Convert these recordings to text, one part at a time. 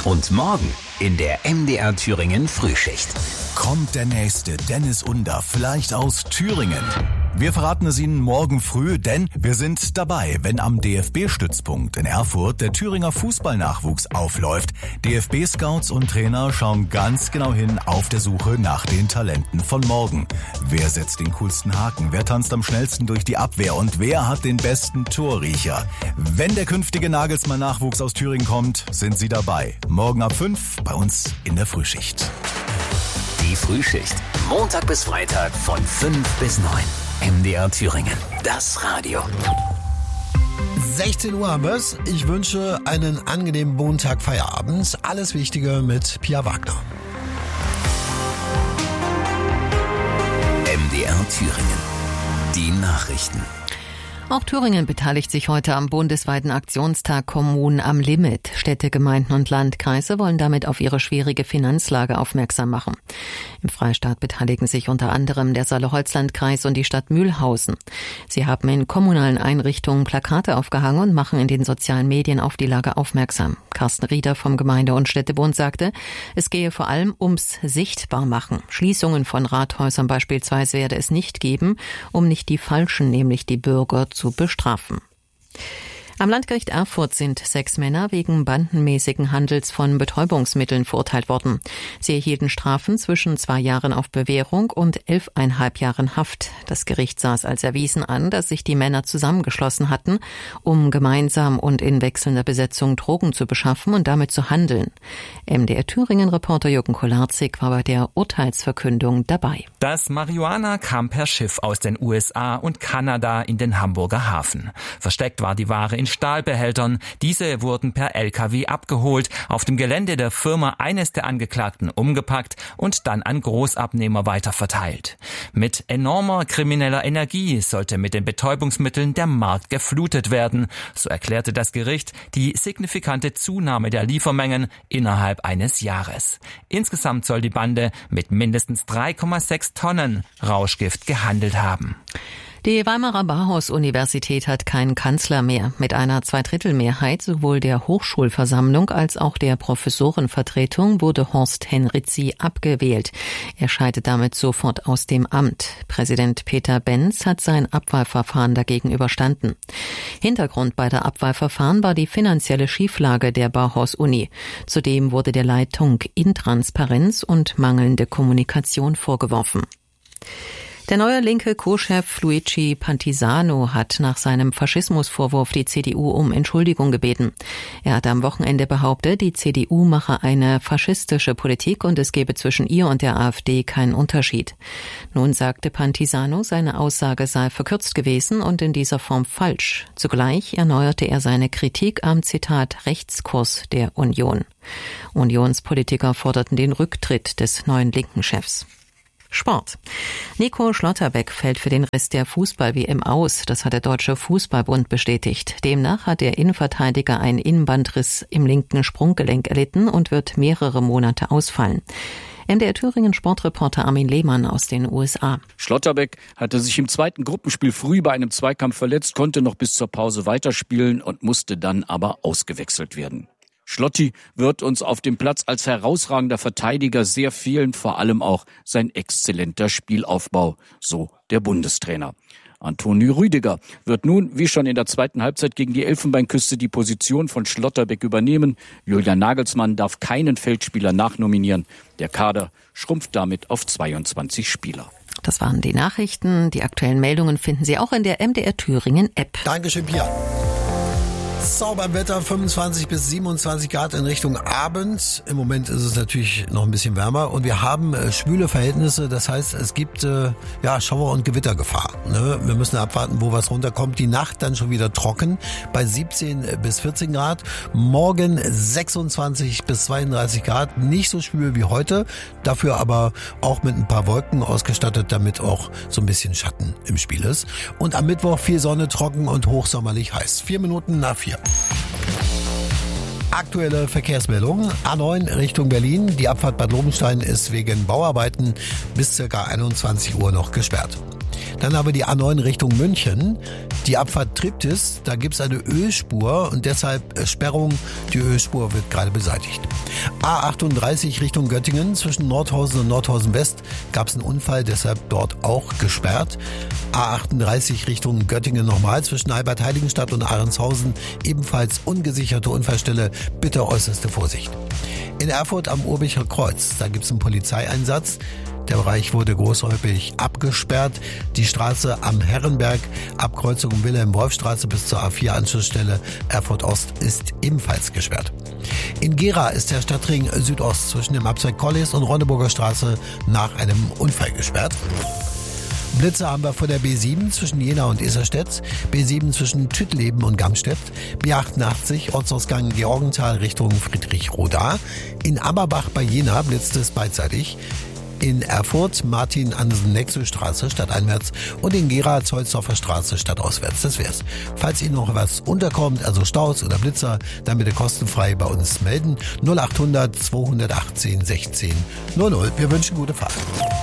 Und morgen in der MDR Thüringen Frühschicht. Kommt der nächste Dennis Under vielleicht aus Thüringen? Wir verraten es Ihnen morgen früh, denn wir sind dabei, wenn am DFB-Stützpunkt in Erfurt der Thüringer Fußballnachwuchs aufläuft. DFB-Scouts und Trainer schauen ganz genau hin auf der Suche nach den Talenten von morgen. Wer setzt den coolsten Haken? Wer tanzt am schnellsten durch die Abwehr? Und wer hat den besten Torriecher? Wenn der künftige Nagelsmann-Nachwuchs aus Thüringen kommt, sind Sie dabei. Morgen ab 5 bei uns in der Frühschicht. Die Frühschicht. Montag bis Freitag von 5 bis 9. MDR Thüringen. Das Radio. 16 Uhr haben wir's. Ich wünsche einen angenehmen Montag Feierabend. Alles Wichtige mit Pia Wagner. MDR Thüringen. Die Nachrichten. Auch Thüringen beteiligt sich heute am bundesweiten Aktionstag Kommunen am Limit. Städte, Gemeinden und Landkreise wollen damit auf ihre schwierige Finanzlage aufmerksam machen. Im Freistaat beteiligen sich unter anderem der Saale-Holzland-Kreis und die Stadt Mühlhausen. Sie haben in kommunalen Einrichtungen Plakate aufgehangen und machen in den sozialen Medien auf die Lage aufmerksam. Carsten Rieder vom Gemeinde- und Städtebund sagte, es gehe vor allem ums Sichtbarmachen. Schließungen von Rathäusern beispielsweise werde es nicht geben, um nicht die Falschen, nämlich die Bürger, zu bestrafen. Am Landgericht Erfurt sind 6 Männer wegen bandenmäßigen Handels von Betäubungsmitteln verurteilt worden. Sie erhielten Strafen zwischen 2 Jahren auf Bewährung und 11,5 Jahren Haft. Das Gericht sah es als erwiesen an, dass sich die Männer zusammengeschlossen hatten, um gemeinsam und in wechselnder Besetzung Drogen zu beschaffen und damit zu handeln. MDR Thüringen-Reporter Jürgen Kolarzig war bei der Urteilsverkündung dabei. Das Marihuana kam per Schiff aus den USA und Kanada in den Hamburger Hafen. Versteckt war die Ware in Stahlbehältern. Diese wurden per LKW abgeholt, auf dem Gelände der Firma eines der Angeklagten umgepackt und dann an Großabnehmer weiterverteilt. Mit enormer krimineller Energie sollte mit den Betäubungsmitteln der Markt geflutet werden. So erklärte das Gericht die signifikante Zunahme der Liefermengen innerhalb eines Jahres. Insgesamt soll die Bande mit mindestens 3,6 Tonnen Rauschgift gehandelt haben. Die Weimarer Bauhaus-Universität hat keinen Kanzler mehr. Mit einer Zweidrittelmehrheit sowohl der Hochschulversammlung als auch der Professorenvertretung wurde Horst Henrizi abgewählt. Er scheidet damit sofort aus dem Amt. Präsident Peter Benz hat sein Abwahlverfahren dagegen überstanden. Hintergrund bei der Abwahlverfahren war die finanzielle Schieflage der Bauhaus-Uni. Zudem wurde der Leitung Intransparenz und mangelnde Kommunikation vorgeworfen. Der neue linke Co-Chef Luigi Pantisano hat nach seinem Faschismusvorwurf die CDU um Entschuldigung gebeten. Er hat am Wochenende behauptet, die CDU mache eine faschistische Politik und es gebe zwischen ihr und der AfD keinen Unterschied. Nun sagte Pantisano, seine Aussage sei verkürzt gewesen und in dieser Form falsch. Zugleich erneuerte er seine Kritik am, Zitat, Rechtskurs der Union. Unionspolitiker forderten den Rücktritt des neuen linken Chefs. Sport. Nico Schlotterbeck fällt für den Rest der Fußball-WM aus. Das hat der Deutsche Fußballbund bestätigt. Demnach hat der Innenverteidiger einen Innenbandriss im linken Sprunggelenk erlitten und wird mehrere Monate ausfallen. MDR Thüringen Sportreporter Armin Lehmann aus den USA. Schlotterbeck hatte sich im zweiten Gruppenspiel früh bei einem Zweikampf verletzt, konnte noch bis zur Pause weiterspielen und musste dann aber ausgewechselt werden. Schlotti wird uns auf dem Platz als herausragender Verteidiger sehr fehlen, vor allem auch sein exzellenter Spielaufbau, so der Bundestrainer. Antonio Rüdiger wird nun, wie schon in der zweiten Halbzeit gegen die Elfenbeinküste, die Position von Schlotterbeck übernehmen. Julian Nagelsmann darf keinen Feldspieler nachnominieren. Der Kader schrumpft damit auf 22 Spieler. Das waren die Nachrichten. Die aktuellen Meldungen finden Sie auch in der MDR Thüringen App. Dankeschön, Pia. Sauberwetter, 25 bis 27 Grad in Richtung Abend. Im Moment ist es natürlich noch ein bisschen wärmer und wir haben schwüle Verhältnisse. Das heißt, es gibt Schauer- und Gewittergefahr. Ne? Wir müssen abwarten, wo was runterkommt. Die Nacht dann schon wieder trocken bei 17 bis 14 Grad. Morgen 26 bis 32 Grad. Nicht so schwül wie heute. Dafür aber auch mit ein paar Wolken ausgestattet, damit auch so ein bisschen Schatten im Spiel ist. Und am Mittwoch viel Sonne, trocken und hochsommerlich heiß. 4 Minuten nach 4. Aktuelle Verkehrsmeldung. A9 Richtung Berlin. Die Abfahrt Bad Lobenstein ist wegen Bauarbeiten bis ca. 21 Uhr noch gesperrt. Dann aber die A9 Richtung München. Die Abfahrt Triptis, da gibt's eine Ölspur und deshalb Sperrung. Die Ölspur wird gerade beseitigt. A38 Richtung Göttingen. Zwischen Nordhausen und Nordhausen West gab's einen Unfall, deshalb dort auch gesperrt. A38 Richtung Göttingen nochmal. Zwischen Albert-Heiligenstadt und Ahrenshausen ebenfalls ungesicherte Unfallstelle. Bitte äußerste Vorsicht. In Erfurt am Urbicher Kreuz, da gibt's einen Polizeieinsatz. Der Bereich wurde großräumig abgesperrt. Die Straße am Herrenberg, Abkreuzung Wilhelm-Wolf-Straße bis zur A4-Anschlussstelle Erfurt-Ost ist ebenfalls gesperrt. In Gera ist der Stadtring Südost zwischen dem Abzweig Kollis und Ronneburger Straße nach einem Unfall gesperrt. Blitze haben wir vor der B7 zwischen Jena und Iserstedt, B7 zwischen Tüttleben und Gamstedt, B88 Ortsausgang Georgenthal Richtung Friedrichroda. In Ammerbach bei Jena blitzt es beidseitig. In Erfurt Martin-Andersen-Nexel-Straße stadteinwärts und in Gera Zollsdorfer Straße stadtauswärts. Das wär's. Falls Ihnen noch was unterkommt, also Staus oder Blitzer, dann bitte kostenfrei bei uns melden. 0800 218 16 00. Wir wünschen gute Fahrt.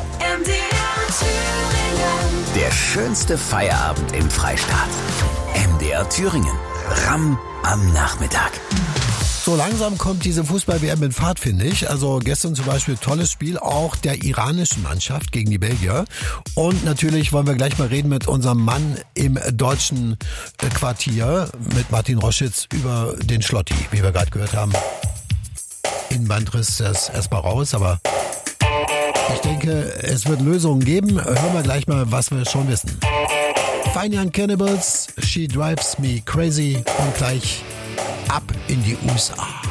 Der schönste Feierabend im Freistaat. MDR Thüringen. Ramm am Nachmittag. So langsam kommt diese Fußball-WM in Fahrt, finde ich. Also gestern zum Beispiel tolles Spiel auch der iranischen Mannschaft gegen die Belgier. Und natürlich wollen wir gleich mal reden mit unserem Mann im deutschen Quartier, mit Martin Roschitz, über den Schlotti, wie wir gerade gehört haben. Innenbandriss ist erstmal raus, aber ich denke, es wird Lösungen geben. Hören wir gleich mal, was wir schon wissen. Fine Young Cannibals, She Drives Me Crazy und gleich ab in die USA.